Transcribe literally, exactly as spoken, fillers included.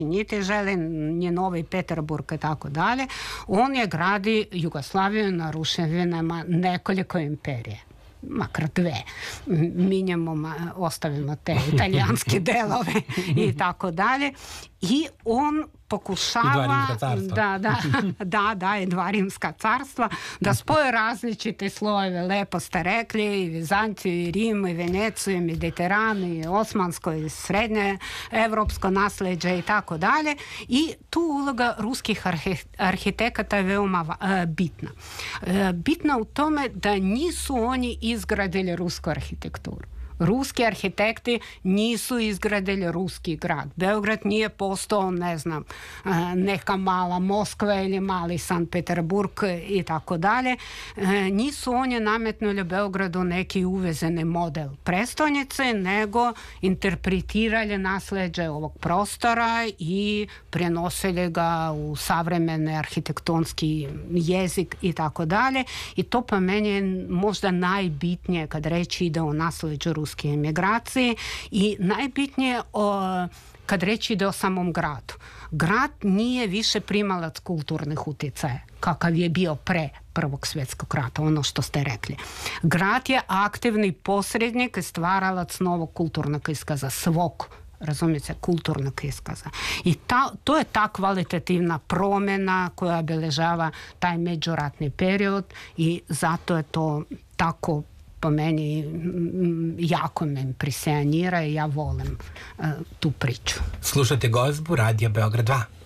niti želi ni Novi Peterburg i tako dalje. On je gradi Jugoslaviju na ruševinama nekoliko imperije. Makar dve. Minimum ostavimo te italijanske delove i tako dalje. I on pokušava da, da, da, da, i dva rimska carstva, da spoje različite slojeve, lepo ste rekli, i Vizantiju, i Rim, i Veneciju, i Mediteran, i Osmansko, i srednje evropsko nasleđe i tako dalje. I tu uloga ruskih arhitekata je veoma bitna. Bitna u tome da nisu oni izgradili rusku arhitekturu. Ruski arhitekti nisu izgradili ruski grad. Beograd nije postao, ne znam, neka mala Moskva ili mali Sankt Peterburg i tako dalje. Nisu oni nametnuli Beogradu neki uvezeni model prestolnice, nego interpretirali nasleđe ovog prostora i prenosili ga u savremeni arhitektonski jezik i tako dalje. I to po meni je možda najbitnije kad reći ide o nasleđu ruske emigracije i najbitnije o, kad reći ide o samom gradu. Grad nije više primalac kulturnih utjecaja kakav je bio pre Prvog svjetskog rata, ono što ste rekli. Grad je aktivni posrednik i stvaralac novog kulturnog iskaza, svog, razumijete, kulturnog iskaza. I ta, to je ta kvalitativna promjena koja obilježava taj međuratni period i zato je to tako po meni jako me impresionira i ja volim uh, tu priču. Slušate Gozbu, Radio Beograd dva.